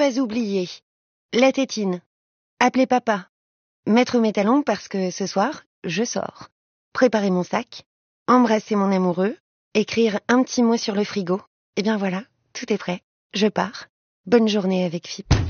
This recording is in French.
pas oublier. La tétine. Appeler papa. Mettre mes talons parce que ce soir, je sors. Préparer mon sac. Embrasser mon amoureux. Écrire un petit mot sur le frigo. Et bien voilà, tout est prêt. Je pars. Bonne journée avec FIP.